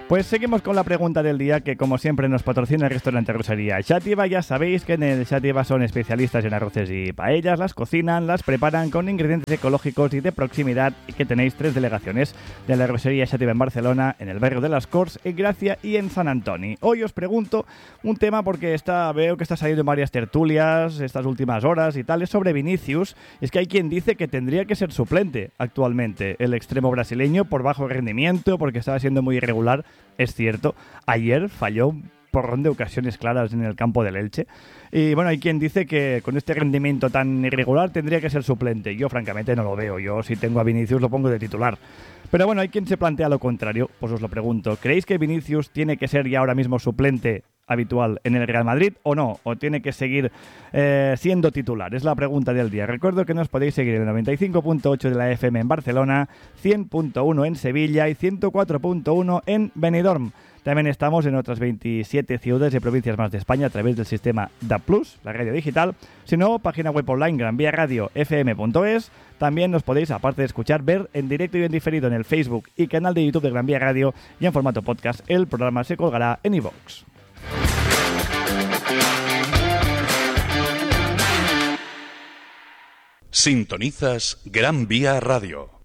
Pues seguimos con la pregunta del día que, como siempre, nos patrocina el restaurante Arrocería Xàtiva. Ya sabéis que en el Xàtiva son especialistas en arroces y paellas, las cocinan, las preparan con ingredientes ecológicos y de proximidad, y que tenéis 3 delegaciones de la Arrocería Xàtiva en Barcelona, en el barrio de las Corts, en Gracia y en Sant Antoni. Hoy os pregunto un tema porque veo que está saliendo en varias tertulias estas últimas horas y tal, es sobre Vinícius. Es que hay quien dice que tendría que ser suplente actualmente el extremo brasileño por bajo rendimiento, porque estaba siendo muy irregular. Es cierto, ayer falló un porrón de ocasiones claras en el campo del Elche. Y bueno, hay quien dice que con este rendimiento tan irregular tendría que ser suplente. Yo francamente no lo veo. Yo, si tengo a Vinícius, lo pongo de titular. Pero bueno, hay quien se plantea lo contrario. Pues os lo pregunto. ¿Creéis que Vinícius tiene que ser ya ahora mismo suplente habitual en el Real Madrid o no? ¿O tiene que seguir siendo titular? Es la pregunta del día. Recuerdo que nos podéis seguir en el 95.8 de la FM en Barcelona, 100.1 en Sevilla y 104.1 en Benidorm. También estamos en otras 27 ciudades y provincias más de España a través del sistema DAB+, la radio digital. Si no, página web online granviaradiofm.es. También nos podéis, aparte de escuchar, ver en directo y en diferido en el Facebook y canal de YouTube de Gran Vía Radio, y en formato podcast. El programa se colgará en iVoox. Sintonizas Gran Vía Radio.